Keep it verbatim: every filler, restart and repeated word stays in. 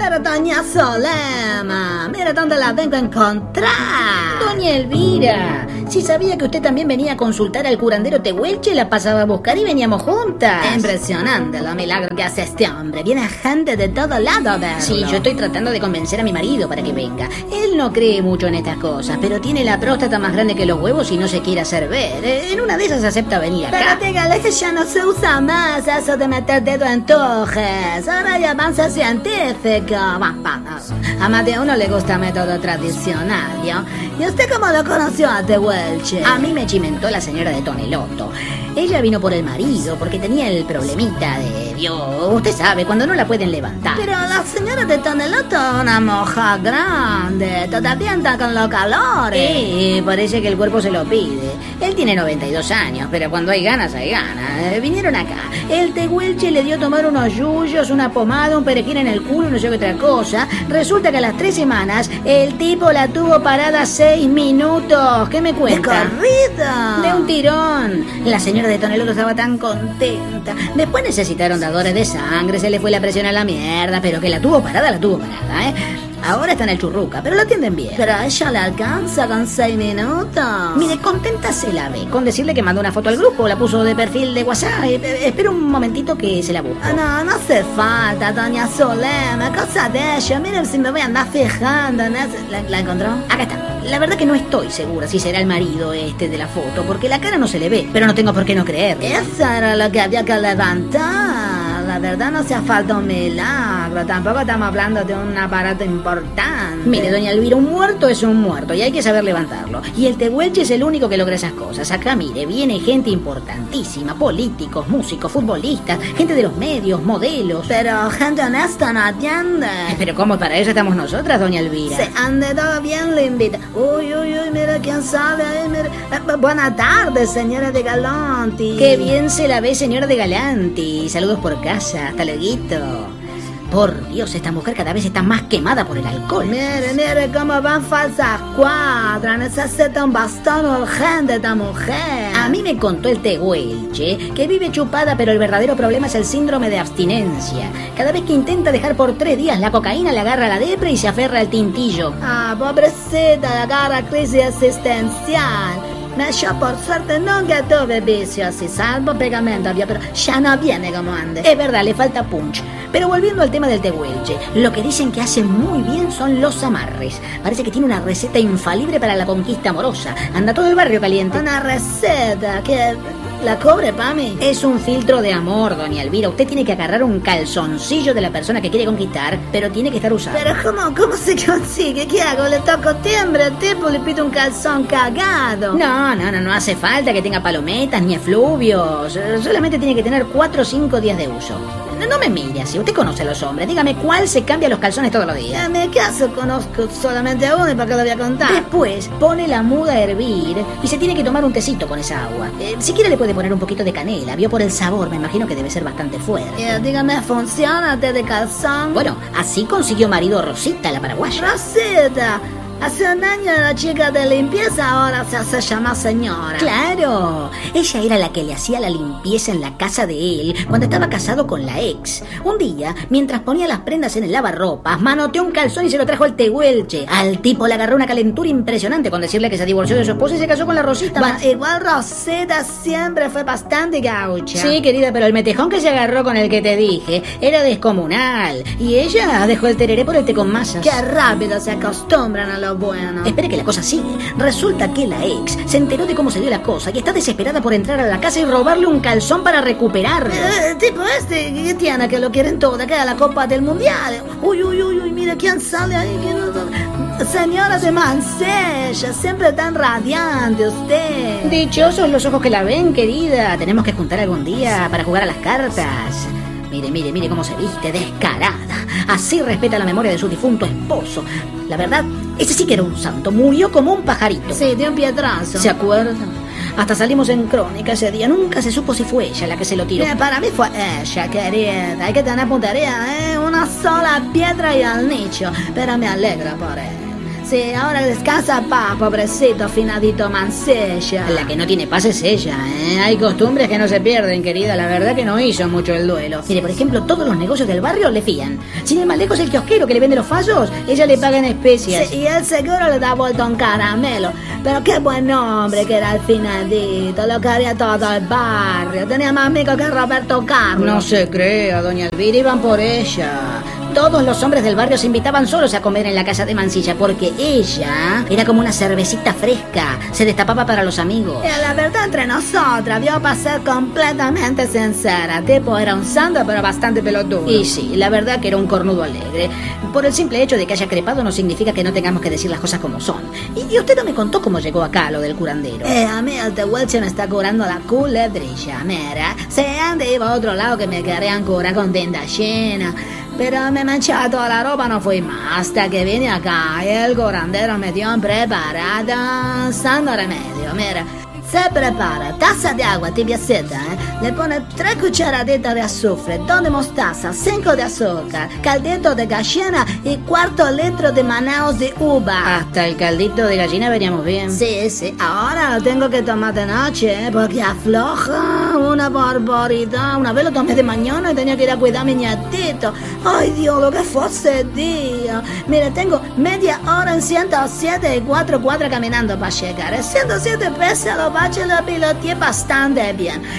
Pero doña Solema, mira dónde la vengo a encontrar. Doña Elvira, si sabía que usted también venía a consultar al curandero Tehuelche, la pasaba a buscar y veníamos juntas. Impresionante lo milagro que hace este hombre. Viene gente de todo lado a verlo. Sí, yo estoy tratando de convencer a mi marido para que venga. Él no cree mucho en estas cosas, pero tiene la próstata más grande que los huevos y no se quiere hacer ver. En una de esas acepta venir acá. Pero dígale que ya no se usa más eso de meter dedo en tojes. Ahora hay avance científico. A más de uno le gusta el método tradicional, ¿yo? ¿Y usted cómo lo conoció a Tehuelche? A mí me chimentó la señora de Toneloto. Ella vino por el marido porque tenía el problemita de Dios. Usted sabe, cuando no la pueden levantar. Pero la señora de Toneloto es una moja grande. Todavía anda con los calores. Sí, parece que el cuerpo se lo pide. Él tiene noventa y dos años, pero cuando hay ganas, hay ganas. Vinieron acá. El Tehuelche le dio a tomar unos yuyos, una pomada, un perejil en el culo, no sé qué otra cosa. Resulta que a las tres semanas el tipo la tuvo parada seis minutos. ¿Qué me cuenta? ¡De corrida! De un tirón. La señora de Toneloto estaba tan contenta. Después necesitaron dadores de sangre, se le fue la presión a la mierda, pero que la tuvo parada, la tuvo parada, ¿eh? Ahora está en el Churruca, pero lo atienden bien. Pero a ella le alcanza con seis minutos. Mire, contenta se la ve. Con decirle que mandó una foto al grupo, la puso de perfil de WhatsApp. Eh, espera un momentito que se la busco. No, no hace falta, doña Solema. Cosa de ella. Miren si me voy a andar fijando en eso. ¿La, ¿La encontró? Acá está. La verdad que no estoy segura si será el marido este de la foto, porque la cara no se le ve, pero no tengo por qué no creerlo. Eso era lo que había que levantar. La verdad no hacía falta un milagro. Tampoco estamos hablando de un aparato importante. Mire, doña Elvira, un muerto es un muerto y hay que saber levantarlo. Y el Tehuelche es el único que logra esas cosas. Acá, mire, viene gente importantísima, políticos, músicos, futbolistas, gente de los medios, modelos. Pero gente honesta no atiende. Pero ¿cómo? Para eso estamos nosotras, doña Elvira. Se ande todo bien, Limbita. Uy, uy, uy, mira quién sale ahí, mira. Eh, buenas tardes, señora de Galanti. Qué bien se la ve, señora de Galanti. Saludos por casa. Hasta luego. Por Dios, esta mujer cada vez está más quemada por el alcohol. Mire, mire cómo van falsas cuadras. Necesita un bastón urgente esta mujer. A mí me contó el Tehuelche que vive chupada, pero el verdadero problema es el síndrome de abstinencia. Cada vez que intenta dejar por tres días la cocaína, le agarra la depre y se aferra al tintillo. Ah, pobrecita, le agarra crisis existencial. Yo por suerte nunca tuve vicios y salvo pegamento, pero ya no viene como antes. Es verdad, le falta punch. Pero volviendo al tema del Tehuelche, lo que dicen que hace muy bien son los amarres. Parece que tiene una receta infalible para la conquista amorosa. Anda todo el barrio caliente. Una receta que... ¿La cobre, Pami? Es un filtro de amor, doña Elvira. Usted tiene que agarrar un calzoncillo de la persona que quiere conquistar, pero tiene que estar usado. ¿Pero cómo, cómo se consigue? ¿Qué hago? ¿Le toco timbre al tipo? ¿Le pido un calzón cagado? No, no, no, no hace falta que tenga palometas ni efluvios. Solamente tiene que tener cuatro o cinco días de uso. No, no me mire así, usted conoce a los hombres. Dígame cuál se cambia los calzones todos los días. En mi caso conozco solamente a uno y para qué lo voy a contar. Después pone la muda a hervir y se tiene que tomar un tecito con esa agua. Eh, si quiere le puede poner un poquito de canela. Vio por el sabor, me imagino que debe ser bastante fuerte. Eh, dígame, ¿funciona té de calzón? Bueno, así consiguió marido Rosita, la paraguaya. Rosita. Hace un año la chica de limpieza, ahora se hace llamar señora. ¡Claro! Ella era la que le hacía la limpieza en la casa de él cuando estaba casado con la ex. Un día, mientras ponía las prendas en el lavarropas, manoteó un calzón y se lo trajo al Tehuelche. Al tipo le agarró una calentura impresionante con decirle que se divorció de su esposa y se casó con la Rosita. Bueno, igual Rosita siempre fue bastante gaucha. Sí, querida, pero el metejón que se agarró con el que te dije era descomunal. Y ella dejó el tereré por el té con masas. ¡Qué rápido se acostumbran a lo bueno! Espere que la cosa sigue. Resulta que la ex se enteró de cómo se dio la cosa y está desesperada por entrar a la casa y robarle un calzón para recuperarlo. Eh, tipo este, ¿qué tiene? Que lo quieren todo, que a la Copa del Mundial. Uy, uy, uy, uy, mira quién sale ahí. ¿Quién... Señora de Mansella, siempre tan radiante usted. Dichosos los ojos que la ven, querida. Tenemos que juntar algún día para jugar a las cartas. Mire, mire, mire cómo se viste, descarada. Así respeta la memoria de su difunto esposo. La verdad, ese sí que era un santo. Murió como un pajarito. Sí, de un piedrazo. ¿Se acuerda? Hasta salimos en crónica ese día. Nunca se supo si fue ella la que se lo tiró. Eh, para mí fue ella, querida. Hay que tener puntería, ¿eh? Una sola piedra y al nicho. Pero me alegra por él. Sí, ahora descansa paz, pobrecito, finadito Mancilla. La que no tiene paz es ella, ¿eh? Hay costumbres que no se pierden, querida. La verdad que no hizo mucho el duelo. Mire, por ejemplo, todos los negocios del barrio le fían. Sin ir más lejos, el kiosquero que le vende los fallos, ella le paga en especias. Sí, y él seguro le da vuelta un caramelo. Pero qué buen hombre que era el finadito, lo quería todo el barrio. Tenía más amigos que Roberto Carlos. No se crea, doña Elvira, iban por ella. Todos los hombres del barrio se invitaban solos a comer en la casa de Mancilla porque ella era como una cervecita fresca, se destapaba para los amigos. Y la verdad, entre nosotras, vio para ser completamente sincera. Tipo, era un santo, pero bastante pelotudo. Y sí, la verdad que era un cornudo alegre. Por el simple hecho de que haya crepado no significa que no tengamos que decir las cosas como son. Y, y usted no me contó cómo llegó acá lo del curandero. Eh, a mí el tehuelche me está curando la culebrilla, mira. Si antes iba a otro lado que me querían curar con tienda llena, pero me manchaba toda la ropa, no fui más. Hasta que vine acá y el curandero me dio un preparado santo remedio, mira. Se prepara taza de agua tibiecita, ¿eh? Le pone tres cucharaditas de azufre, dos de mostaza, cinco de azúcar, caldito de gallina y cuarto litro de manaos de uva. Hasta el caldito de gallina veríamos bien. Sí, sí, ahora lo tengo que tomar de noche, ¿eh? Porque afloja una barbaridad. Una vez lo tomé de mañana y tenía que ir a cuidar a mi nietito. Ay, Dios, lo que fue ese día. Mire, tengo media hora en ciento siete y cuatro cuadras caminando para llegar. En ciento siete pesos lo bache lo piloteé bastante bien.